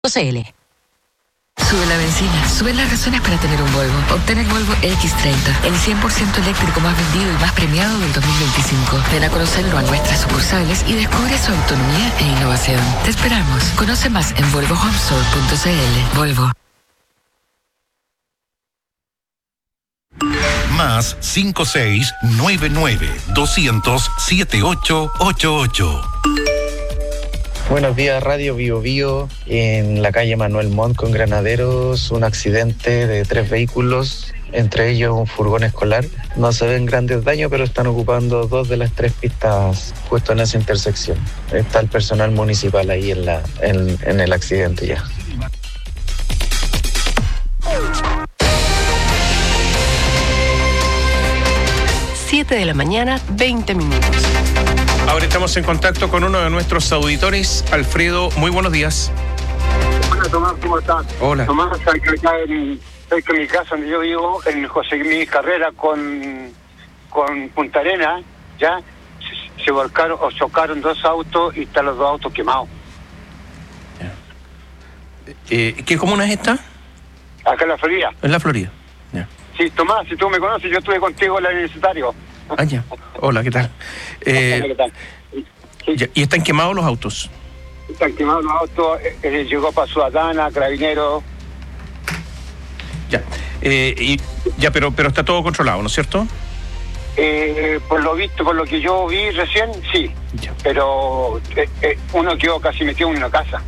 Sube la benzina, suben las razones para tener un Volvo. Obtén el Volvo X30, el 100% eléctrico más vendido y más premiado del 2025. Ven a conocerlo a nuestras sucursales y descubre su autonomía e innovación. Te esperamos. Conoce más en volvohomestore.cl. Volvo. Más 5699-200-7888. Buenos días, Radio Bio Bio. En la calle Manuel Montt con Granaderos, un accidente de 3 vehículos, entre ellos un furgón escolar. No se ven grandes daños, pero están ocupando 2 de las 3 pistas justo en esa intersección. Está el personal municipal ahí en el accidente ya. De la mañana, 20 minutos. Ahora estamos en contacto con uno de nuestros auditores, Alfredo. Muy buenos días. Hola, Tomás, ¿cómo estás? Hola. Tomás, acá cerca de mi casa donde yo vivo, en José Miguel Carrera con Punta Arenas, ya se volcaron o chocaron 2 autos y están los 2 autos quemados. ¿Qué comuna es esta? Acá en la Florida. En la Florida. Ya. Sí, Tomás, si tú me conoces, yo estuve contigo en el universitario. Ah, ya. Hola, ¿qué tal? ¿Qué tal? Sí. ¿Y están quemados los autos? Están quemados los autos, llegó para Ciudadana, Carabineros. Ya. Pero está todo controlado, ¿no es cierto? Por lo visto, por lo que yo vi recién, sí. Ya. Pero uno quedó casi metido en una casa.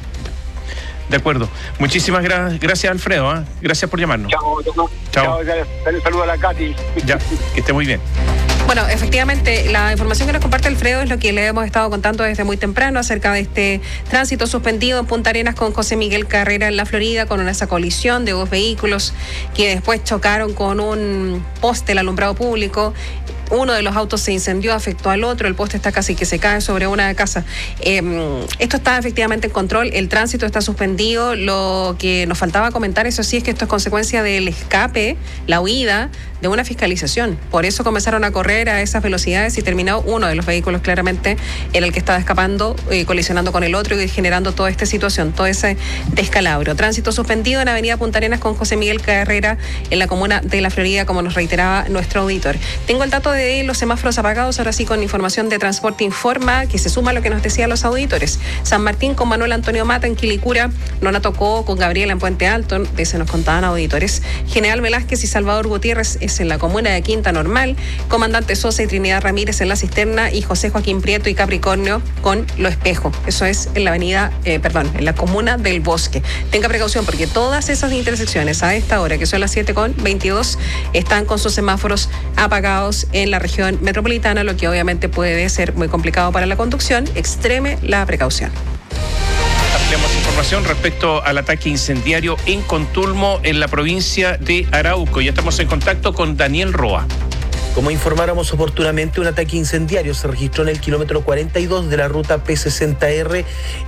De acuerdo. Muchísimas gracias, Alfredo. ¿eh? Gracias por llamarnos. Chao, Tomás. Chao. Dale un saludo a la Katy. Ya, que esté muy bien. Bueno, efectivamente, la información que nos comparte Alfredo es lo que le hemos estado contando desde muy temprano acerca de este tránsito suspendido en Punta Arenas con José Miguel Carrera en la Florida, con esa colisión de 2 vehículos que después chocaron con un poste del alumbrado público. Uno de los autos se incendió, afectó al otro, el poste está casi que se cae sobre una casa. Esto está efectivamente en control, el tránsito está suspendido. Lo que nos faltaba comentar, eso sí, es que esto es consecuencia del escape, la huida de una fiscalización. Por eso comenzaron a correr a esas velocidades y terminó uno de los vehículos claramente en el que estaba escapando, colisionando con el otro y generando toda esta situación, todo ese descalabro. Tránsito suspendido en Avenida Punta Arenas con José Miguel Carrera en la comuna de La Florida, como nos reiteraba nuestro auditor. Tengo el dato de los semáforos apagados, ahora sí con información de Transporte Informa, que se suma a lo que nos decían los auditores. San Martín con Manuel Antonio Mata en Quilicura, Nona Tocó con Gabriela en Puente Alto, de se nos contaban auditores. General Velázquez y Salvador Gutiérrez es en la comuna de Quinta Normal, Comandante Sosa y Trinidad Ramírez en La Cisterna y José Joaquín Prieto y Capricornio con Lo Espejo. Eso es en la avenida, en la comuna del Bosque. Tenga precaución porque todas esas intersecciones a esta hora, que son las 7:22, están con sus semáforos apagados en la región metropolitana, lo que obviamente puede ser muy complicado para la conducción. Extreme la precaución. Ampliamos información respecto al ataque incendiario en Contulmo, en la provincia de Arauco. Ya estamos en contacto con Daniel Roa. Como informáramos oportunamente, un ataque incendiario se registró en el kilómetro 42 de la ruta P60R,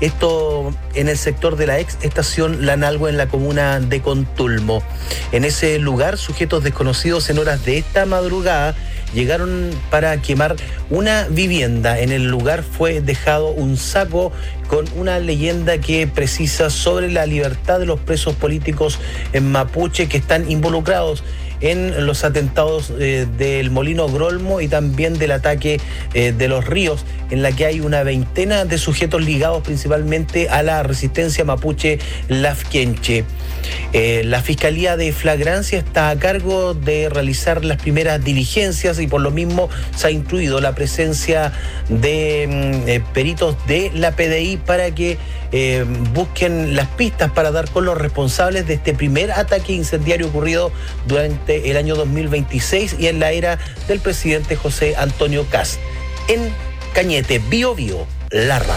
esto en el sector de la ex estación Lanalgo en la comuna de Contulmo. En ese lugar, sujetos desconocidos en horas de esta madrugada llegaron para quemar una vivienda. En el lugar fue dejado un saco con una leyenda que precisa sobre la libertad de los presos políticos en Mapuche que están involucrados en los atentados del Molino Grolmo y también del ataque de Los Ríos, en la que hay una veintena de sujetos ligados principalmente a la resistencia mapuche Lafkenche. La Fiscalía de Flagrancia está a cargo de realizar las primeras diligencias y por lo mismo se ha incluido la presencia de peritos de la PDI para que busquen las pistas para dar con los responsables de este primer ataque incendiario ocurrido durante el año 2026 y en la era del presidente José Antonio Kast. En Cañete, Bio Bio, la radio.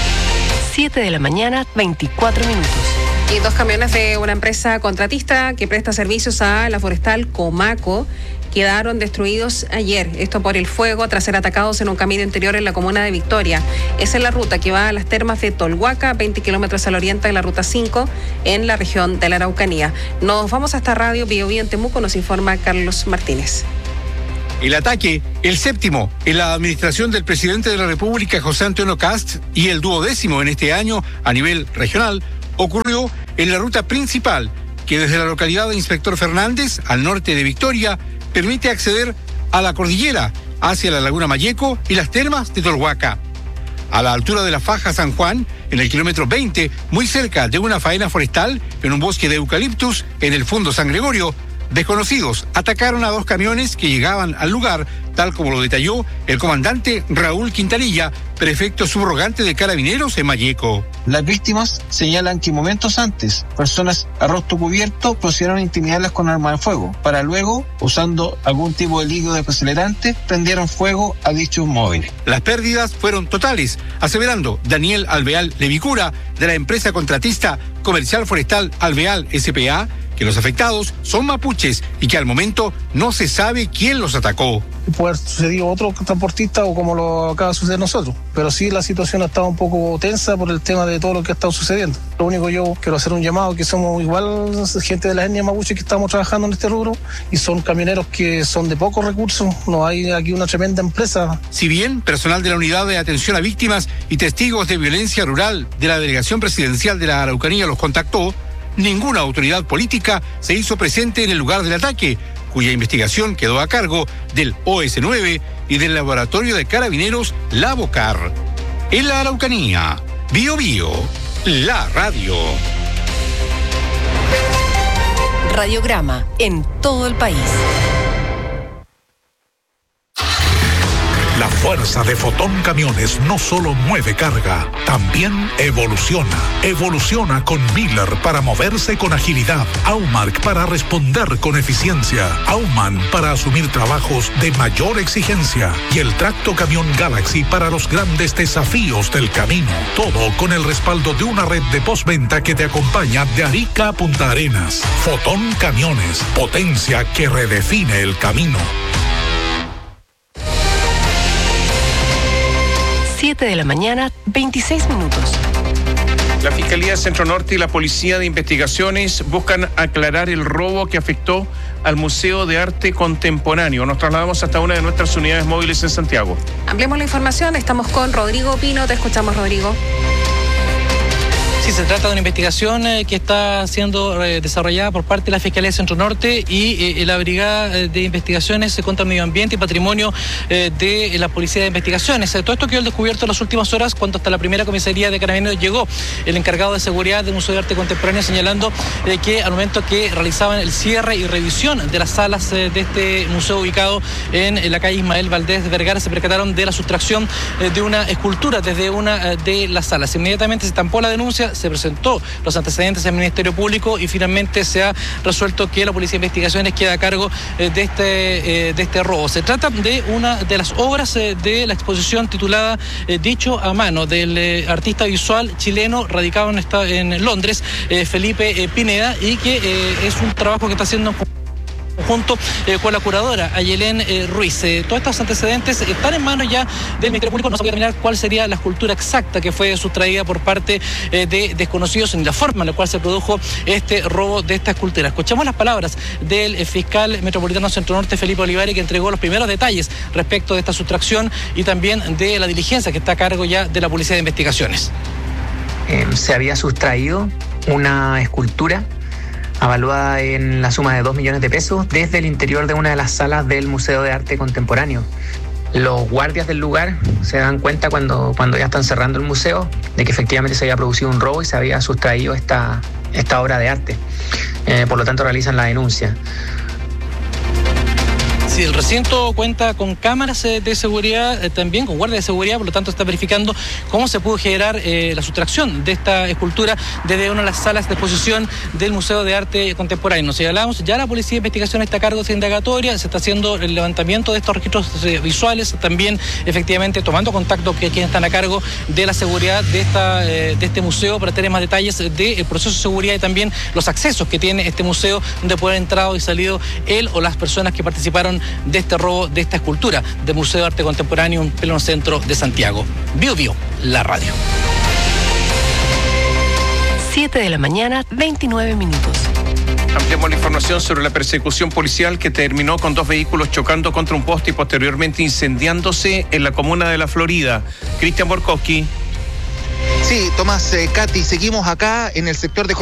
7 de la mañana, 24 minutos. Y 2 camiones de una empresa contratista que presta servicios a la forestal Comaco quedaron destruidos ayer. Esto por el fuego tras ser atacados en un camino interior en la comuna de Victoria. Esa es la ruta que va a las termas de Tolhuaca, 20 kilómetros al oriente de la ruta 5 en la región de la Araucanía. Nos vamos hasta Radio Bio Bio en Temuco, nos informa Carlos Martínez. El ataque, el 7º en la administración del presidente de la República, José Antonio Kast, y el 12º en este año a nivel regional, ocurrió en la ruta principal, que desde la localidad de Inspector Fernández, al norte de Victoria, permite acceder a la cordillera, hacia la Laguna Mayeco y las termas de Tolhuaca. A la altura de la Faja San Juan, en el kilómetro 20, muy cerca de una faena forestal, en un bosque de eucaliptus, en el Fondo San Gregorio, desconocidos atacaron a 2 camiones que llegaban al lugar, tal como lo detalló el comandante Raúl Quintanilla, prefecto subrogante de Carabineros en Mayeco. Las víctimas señalan que momentos antes, personas a rostro cubierto procedieron a intimidarlas con armas de fuego, para luego, usando algún tipo de líquido desacelerante, prendieron fuego a dichos móviles. Las pérdidas fueron totales, aseverando Daniel Alveal Levicura, de la empresa contratista Comercial Forestal Alveal S.p.A., que los afectados son mapuches y que al momento no se sabe quién los atacó. Puede haber sucedido otro transportista o como lo acaba de suceder nosotros, pero sí la situación ha estado un poco tensa por el tema de todo lo que ha estado sucediendo. Lo único yo quiero hacer un llamado, que somos igual gente de la etnia mapuche que estamos trabajando en este rubro y son camioneros que son de pocos recursos, no hay aquí una tremenda empresa. Si bien personal de la Unidad de Atención a Víctimas y Testigos de Violencia Rural de la Delegación Presidencial de la Araucanía los contactó, ninguna autoridad política se hizo presente en el lugar del ataque, cuya investigación quedó a cargo del OS9 y del Laboratorio de Carabineros Lavocar. En la Araucanía, Bío Bío, la radio. Radiograma en todo el país. La fuerza de Fotón Camiones no solo mueve carga, también evoluciona. Evoluciona con Miller para moverse con agilidad, Aumark para responder con eficiencia, Auman para asumir trabajos de mayor exigencia y el Tracto Camión Galaxy para los grandes desafíos del camino. Todo con el respaldo de una red de postventa que te acompaña de Arica a Punta Arenas. Fotón Camiones, potencia que redefine el camino. 7 de la mañana, 26 minutos. La Fiscalía Centro Norte y la Policía de Investigaciones buscan aclarar el robo que afectó al Museo de Arte Contemporáneo. Nos trasladamos hasta una de nuestras unidades móviles en Santiago. Ampliemos la información, estamos con Rodrigo Pino, te escuchamos, Rodrigo. Sí, se trata de una investigación que está siendo desarrollada por parte de la Fiscalía de Centro Norte y la Brigada de Investigaciones contra el Medio Ambiente y Patrimonio de la Policía de Investigaciones. Todo esto quedó al descubierto en las últimas horas cuando hasta la primera comisaría de Carabineros llegó el encargado de seguridad del Museo de Arte Contemporáneo, señalando que al momento que realizaban el cierre y revisión de las salas de este museo ubicado en la calle Ismael Valdés de Vergara, se percataron de la sustracción de una escultura desde una de las salas. Inmediatamente se estampó la denuncia, se presentó los antecedentes al Ministerio Público y finalmente se ha resuelto que la Policía de Investigaciones queda a cargo de este robo. Se trata de una de las obras de la exposición titulada Dicho a Mano, del artista visual chileno radicado en Londres, Felipe Pineda, y que es un trabajo que está haciendo junto con la curadora Ayelén Ruiz. Todos estos antecedentes están en manos ya del Ministerio Público. No se puede determinar cuál sería la escultura exacta que fue sustraída por parte de desconocidos ni la forma en la cual se produjo este robo de esta escultura. Escuchamos las palabras del fiscal metropolitano Centro Norte, Felipe Olivares, que entregó los primeros detalles respecto de esta sustracción y también de la diligencia que está a cargo ya de la Policía de Investigaciones. Se había sustraído una escultura avaluada en la suma de 2 millones de pesos desde el interior de una de las salas del Museo de Arte Contemporáneo. Los guardias del lugar se dan cuenta cuando ya están cerrando el museo de que efectivamente se había producido un robo y se había sustraído esta obra de arte. Por lo tanto, realizan la denuncia. Sí, el recinto cuenta con cámaras de seguridad, también con guardias de seguridad, por lo tanto está verificando cómo se pudo generar la sustracción de esta escultura desde una de las salas de exposición del Museo de Arte Contemporáneo. Nos señalamos, ya la Policía de Investigación está a cargo de esta indagatoria, se está haciendo el levantamiento de estos registros visuales, también efectivamente tomando contacto con quienes están a cargo de la seguridad de este museo para tener más detalles del proceso de seguridad y también los accesos que tiene este museo, donde puede haber entrado y salido él o las personas que participaron de este robo de esta escultura del Museo de Arte Contemporáneo en pleno centro de Santiago. Bío Bío, la radio. 7 de la mañana, 29 minutos. Ampliamos la información sobre la persecución policial que terminó con 2 vehículos chocando contra un poste y posteriormente incendiándose en la comuna de La Florida. Cristian Borkowski. Sí, Tomás, Katy, seguimos acá en el sector de